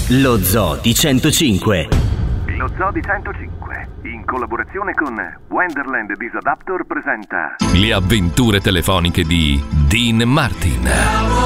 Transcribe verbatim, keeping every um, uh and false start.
Lo Zoo di centocinque. Lo Zoo di centocinque, in collaborazione con Wonderland Disadaptor, presenta Le avventure telefoniche di Dean Martin.